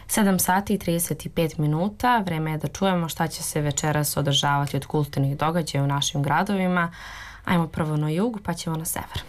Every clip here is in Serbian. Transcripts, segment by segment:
7 sati i 35 minuta. Vreme je da čujemo šta će se večeras održavati od kulturnih događaja u našim gradovima. Ajmo prvo na jug, pa ćemo na sever.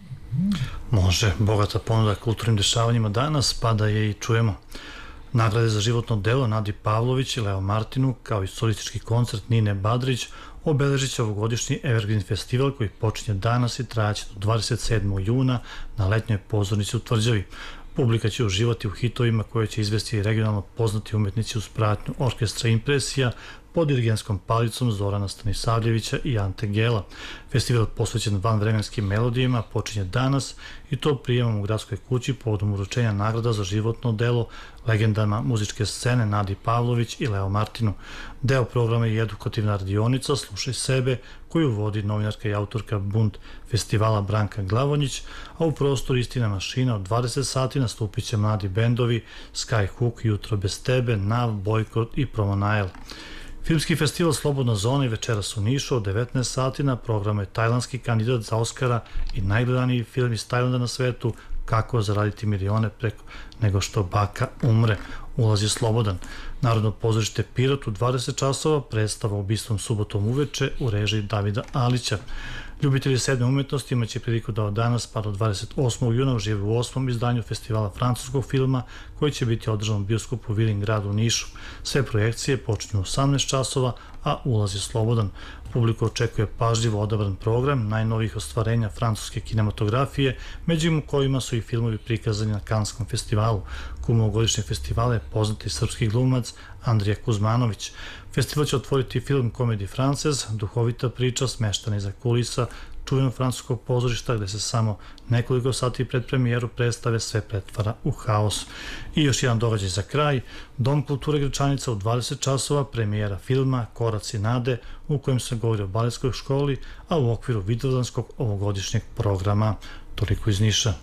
Može, bogata ponuda kulturnim dešavanjima danas, pa da je i čujemo. Nagrade za životno delo Nadi Pavlović i Leo Martinu, kao i solistički koncert Nine Badrić, obeležit će ovogodišnji Evergreen festival koji počinje danas i trajaće do 27. juna na letnjoj pozornici u Tvrđavi. Publika će uživati u hitovima koje će izvesti regionalno poznati umetnici uz pratnju orkestra Impresija pod dirigentskom palicom Zorana Stanisavljevića i Ante Gela. Festival posvećen vanvremenskim melodijama počinje danas i to prijemom u gradskoj kući povodom uručenja nagrada za životno delo legendama muzičke scene Nadi Pavlović i Leo Martinu. Deo programa je edukativna radionica Slušaj sebe, koju vodi novinarka i autorka Bunt festivala Branka Glavonjić, a u prostoru Istina mašina od 20 sati nastupit će mladi bendovi Skyhook, Jutro bez tebe, Nav, Bojkot i Promonail. Filmski festival Slobodna zona i večeras u Nišu od 19 sati na programu je tajlandski kandidat za Oskara i najgledaniji film iz Tajlanda na svetu Kako zaraditi milione preko nego što baka umre. Ulaz je slobodan. Narodno pozorište Pirot u 20 časova predstava Ubistvom subotom uveče u režiji Davida Alića. Ljubitelji sedme umetnosti imaće priliku da od danas pa do 28. juna užive u 8. izdanju festivala francuskog filma koji će biti održan u bioskopu Viling grad u Nišu. Sve projekcije počinju u 18 časova, a ulaz je slobodan. Publiku očekuje pažljivo odabran program najnovijih ostvarenja francuske kinematografije, među kojima su i filmovi prikazani na Kanskom festivalu. Kum ovogodišnjeg festivala je poznati srpski glumac Andrija Kuzmanović. Festival će otvoriti film Komedi Francez, duhovita priča smeštena iza kulisa čuvenog francuskog pozorišta gde se samo nekoliko sati pred premijeru predstave sve pretvara u haos. I još jedan događaj za kraj, Dom kulture Gračanica u 20 časova, premijera filma Koraci nade, u kojem se govori o baletskoj školi, a u okviru vidovdanskog ovogodišnjeg programa. Toliko iz Niša.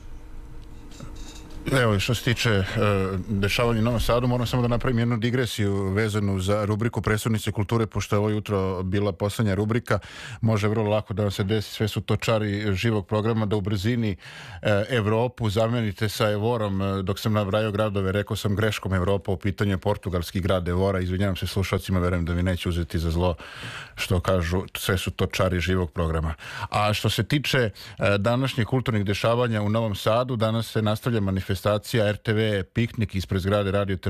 Evo, što se tiče dešavanja u Novom Sadu, moram samo da napravim jednu digresiju vezanu za rubriku Prestonice kulture, pošto je ovo jutro bila poslednja rubrika. Može vrlo lako da vam se desi, sve su to čari živog programa, da u brzini Evropu zamenite sa Evorom. Dok sam nabrajao gradove, rekao sam greškom Evropa, u pitanju je portugalski grad Evora. Izvinjavam se slušalcima, verujem da mi neće uzeti za zlo što kažu, sve su to čari živog programa. A što se tiče današnjih kulturnih dešavanja u Novom Sadu, danas se nastavlja manifestacija RTV Piknik ispred zgrade Radio